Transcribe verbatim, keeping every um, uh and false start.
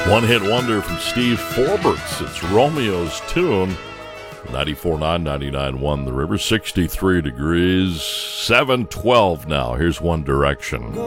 One-hit wonder from Steve Forberts. It's Romeo's Tune. ninety-four point nine, ninety-nine point one The River. sixty-three degrees. seven twelve now. Here's One Direction.